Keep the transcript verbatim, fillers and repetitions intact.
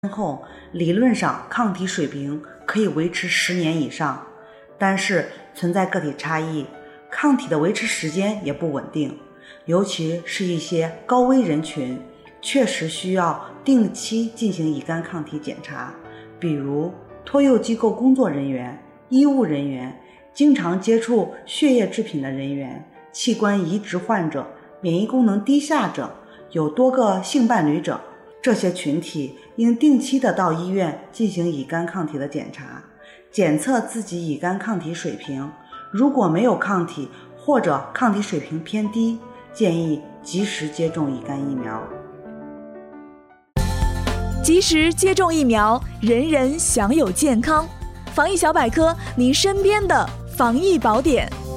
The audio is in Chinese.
后，理论上抗体水平可以维持十年以上，但是存在个体差异，抗体的维持时间也不稳定，尤其是一些高危人群，确实需要定期进行乙肝抗体检查，比如托幼机构工作人员、医务人员、经常接触血液制品的人员、器官移植患者、免疫功能低下者、有多个性伴侣者，这些群体应定期的到医院进行乙肝抗体的检查，检测自己乙肝抗体水平，如果没有抗体或者抗体水平偏低，建议及时接种乙肝疫苗。 及时接种疫苗，人人享有健康。防疫小百科，您身边的防疫宝典。